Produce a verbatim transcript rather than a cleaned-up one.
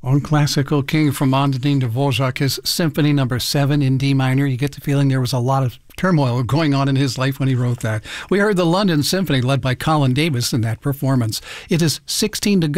On classical king from Antonin Dvorak, his Symphony Number Seven in D minor. You get the feeling there was a lot of turmoil going on in his life when he wrote that. We heard the London Symphony led by Colin Davis in that performance. It is sixteen to go.